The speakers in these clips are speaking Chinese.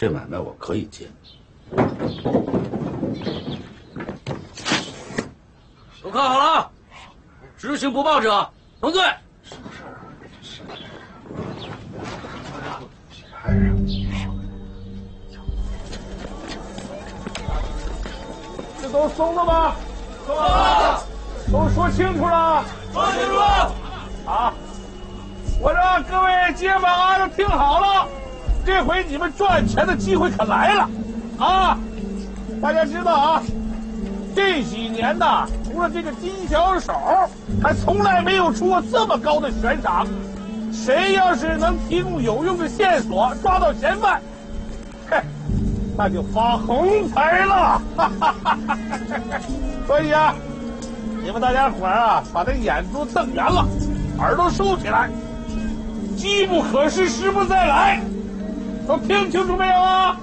这买卖我可以接。 都看好了，执行不报者同罪。 这都松了吗？松了。都说清楚了。 说清楚了。 好，我让各位街坊啊都听好了，这回你们赚钱的机会可来了啊！大家知道啊，这几年呐，除了这个金小手，还从来没有出过这么高的悬赏。谁要是能提供有用的线索，抓到嫌犯，嘿，那就发横财了。所以啊，你们大家伙啊，把这眼珠瞪圆了，耳朵竖起来，机不可失，时不再来，都听清楚没有啊？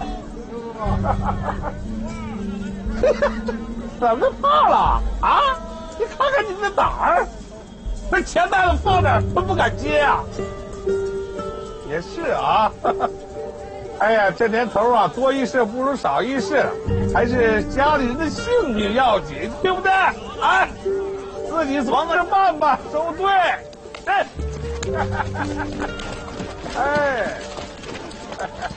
怎么怕了啊？你看看你的胆儿，那钱袋子放哪都不敢接啊！也是啊，哎呀，这年头啊，多一事不如少一事，还是家里人的性命要紧，对不对？哎，自己往那儿办吧，收队。哎，哎。